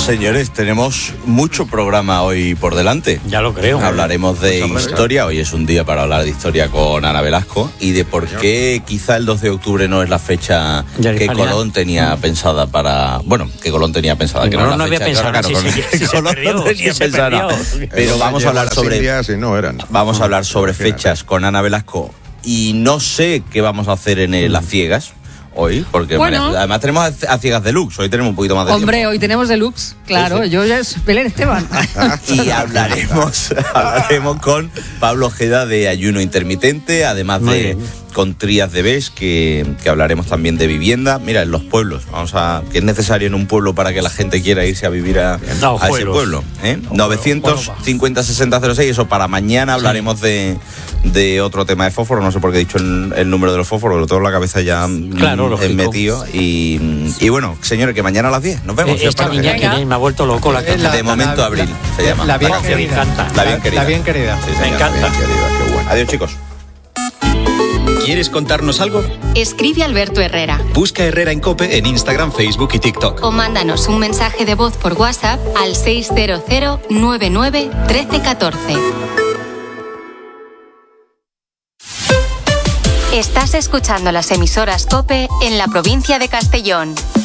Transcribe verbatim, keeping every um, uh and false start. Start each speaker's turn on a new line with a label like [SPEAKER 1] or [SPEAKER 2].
[SPEAKER 1] Señores, tenemos mucho programa hoy por delante.
[SPEAKER 2] Ya lo creo.
[SPEAKER 1] Hablaremos de historia. Hoy es un día para hablar de historia con Ana Velasco y de por qué quizá el dos de octubre no es la fecha que Colón tenía pensada para... Bueno, que Colón tenía pensada. Que no, no, no había pensado. Claro, claro, si si Colón no tenía pensada. Pero vamos a hablar sobre...
[SPEAKER 3] No eran.
[SPEAKER 1] Vamos a hablar sobre fechas con Ana Velasco y no sé qué vamos a hacer en el, las ciegas. Hoy, porque bueno, María, además tenemos a Ciegas Deluxe, hoy tenemos un poquito más de
[SPEAKER 4] Hombre,
[SPEAKER 1] tiempo.
[SPEAKER 4] hoy tenemos Deluxe, claro, sí, sí. Yo ya es Belén Esteban.
[SPEAKER 1] Y hablaremos, hablaremos con Pablo Ojeda de ayuno intermitente, además Muy de bien. con Trías de Bes, que, que hablaremos también de vivienda. Mira, en los pueblos, vamos a que es necesario en un pueblo para que la gente quiera irse a vivir a, no, a ese pueblo. ¿eh? No, novecientos cincuenta sesenta cero seis, eso para mañana hablaremos sí. de, de otro tema de fósforo, no sé por qué he dicho el, el número de los fósforos, lo tengo en la cabeza ya. Claro. En metido y, y bueno, señores, que mañana a las diez nos vemos.
[SPEAKER 2] Eh, esta niña que me ha vuelto loco la
[SPEAKER 1] de la, momento la, Abril
[SPEAKER 3] la,
[SPEAKER 1] se llama
[SPEAKER 3] la bien
[SPEAKER 1] la
[SPEAKER 3] querida.
[SPEAKER 1] Me encanta. La bien querida.
[SPEAKER 3] La bien querida.
[SPEAKER 1] Sí, señor,
[SPEAKER 2] me encanta.
[SPEAKER 1] La bien querida, qué bueno. Adiós, chicos.
[SPEAKER 5] ¿Quieres contarnos algo?
[SPEAKER 6] Escribe a Alberto Herrera.
[SPEAKER 5] Busca Herrera en COPE en Instagram, Facebook y TikTok.
[SPEAKER 6] O mándanos un mensaje de voz por WhatsApp al seis cero cero nueve nueve uno tres uno cuatro. Estás escuchando las emisoras COPE en la provincia de Castellón.